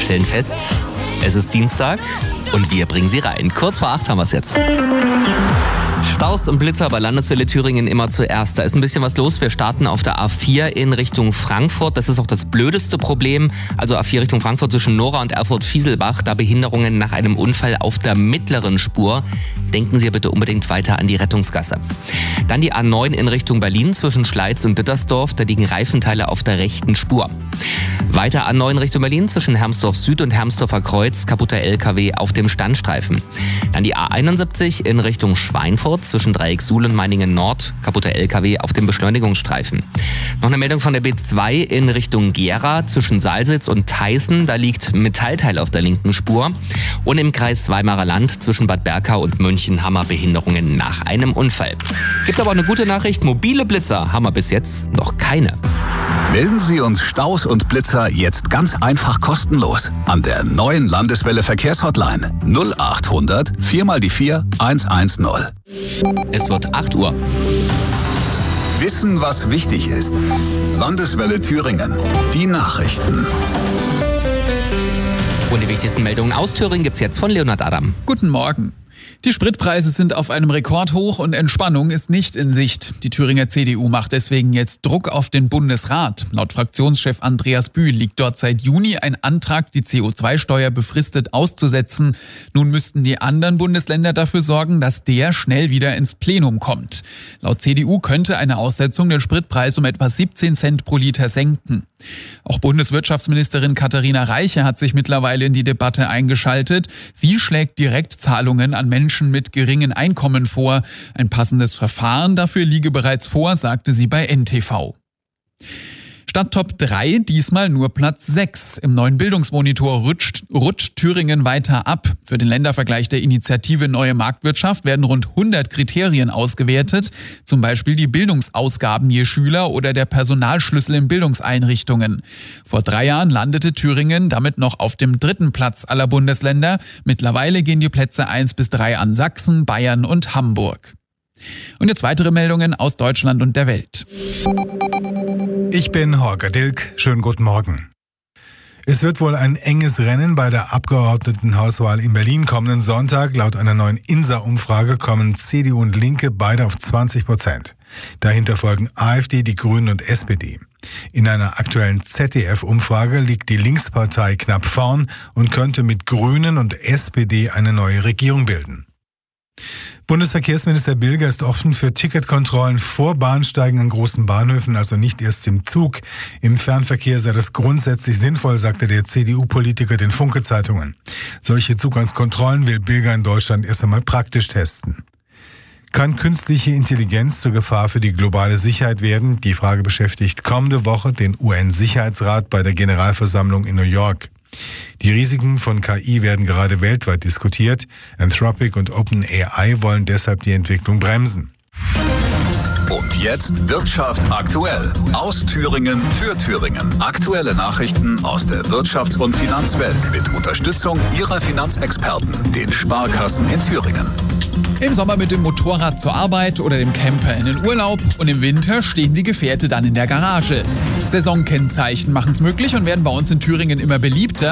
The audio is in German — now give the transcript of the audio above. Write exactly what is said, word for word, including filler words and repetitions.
stellen fest, es ist Dienstag und wir bringen Sie rein. Kurz vor acht haben wir es jetzt. Staus und Blitzer bei Landeswelle Thüringen immer zuerst. Da ist ein bisschen was los. Wir starten auf der A vier in Richtung Frankfurt. Das ist auch das blödeste Problem. Also A vier Richtung Frankfurt zwischen Nora und Erfurt-Fieselbach. Da Behinderungen nach einem Unfall auf der mittleren Spur. Denken Sie bitte unbedingt weiter an die Rettungsgasse. Dann die A neun in Richtung Berlin zwischen Schleiz und Dittersdorf. Da liegen Reifenteile auf der rechten Spur. Weiter A neun Richtung Berlin zwischen Hermsdorf Süd und Hermsdorfer Kreuz. Kaputter L K W auf dem Standstreifen. Dann die A einundsiebzig in Richtung Schweinfurt zwischen Dreiecksuhl und Meiningen Nord. Kaputter L K W auf dem Beschleunigungsstreifen. Noch eine Meldung von der B zwei in Richtung Gera zwischen Salsitz und Theißen. Da liegt Metallteil auf der linken Spur. Und im Kreis Weimarer Land zwischen Bad Berka und München haben wir Behinderungen nach einem Unfall. Gibt aber eine gute Nachricht. Mobile Blitzer haben wir bis jetzt noch keine. Melden Sie uns Staus und Blitzer jetzt ganz einfach kostenlos an der neuen Landeswelle Verkehrshotline null acht hundert vier mal die vier eins eins null. Es wird acht Uhr. Wissen, was wichtig ist. Landeswelle Thüringen. Die Nachrichten. Und die wichtigsten Meldungen aus Thüringen gibt's jetzt von Leonhard Adam. Guten Morgen. Die Spritpreise sind auf einem Rekordhoch und Entspannung ist nicht in Sicht. Die Thüringer C D U macht deswegen jetzt Druck auf den Bundesrat. Laut Fraktionschef Andreas Bühl liegt dort seit Juni ein Antrag, die C O zwei Steuer befristet auszusetzen. Nun müssten die anderen Bundesländer dafür sorgen, dass der schnell wieder ins Plenum kommt. Laut C D U könnte eine Aussetzung den Spritpreis um etwa siebzehn Cent pro Liter senken. Auch Bundeswirtschaftsministerin Katharina Reiche hat sich mittlerweile in die Debatte eingeschaltet. Sie schlägt Direktzahlungen an Menschen mit geringen Einkommen vor. Ein passendes Verfahren dafür liege bereits vor, sagte sie bei N T V. Statt Top drei diesmal nur Platz sechs. Im neuen Bildungsmonitor rutscht, rutscht Thüringen weiter ab. Für den Ländervergleich der Initiative Neue Marktwirtschaft werden rund hundert Kriterien ausgewertet. Zum Beispiel die Bildungsausgaben je Schüler oder der Personalschlüssel in Bildungseinrichtungen. Vor drei Jahren landete Thüringen damit noch auf dem dritten Platz aller Bundesländer. Mittlerweile gehen die Plätze eins bis drei an Sachsen, Bayern und Hamburg. Und jetzt weitere Meldungen aus Deutschland und der Welt. Ich bin Holger Dilk. Schönen guten Morgen. Es wird wohl ein enges Rennen bei der Abgeordnetenhauswahl in Berlin kommenden Sonntag. Laut einer neuen I N S A-Umfrage kommen C D U und Linke beide auf zwanzig Prozent. Dahinter folgen A f D, die Grünen und S P D. In einer aktuellen Z D F-Umfrage liegt die Linkspartei knapp vorn und könnte mit Grünen und S P D eine neue Regierung bilden. Bundesverkehrsminister Bilger ist offen für Ticketkontrollen vor Bahnsteigen an großen Bahnhöfen, also nicht erst im Zug. Im Fernverkehr sei das grundsätzlich sinnvoll, sagte der C D U-Politiker den Funke-Zeitungen. Solche Zugangskontrollen will Bilger in Deutschland erst einmal praktisch testen. Kann künstliche Intelligenz zur Gefahr für die globale Sicherheit werden? Die Frage beschäftigt kommende Woche den U N-Sicherheitsrat bei der Generalversammlung in New York. Die Risiken von K I werden gerade weltweit diskutiert. Anthropic und OpenAI wollen deshalb die Entwicklung bremsen. Und jetzt Wirtschaft aktuell. Aus Thüringen für Thüringen. Aktuelle Nachrichten aus der Wirtschafts- und Finanzwelt mit Unterstützung Ihrer Finanzexperten, den Sparkassen in Thüringen. Im Sommer mit dem Motorrad zur Arbeit oder dem Camper in den Urlaub und im Winter stehen die Gefährte dann in der Garage. Saisonkennzeichen machen es möglich und werden bei uns in Thüringen immer beliebter.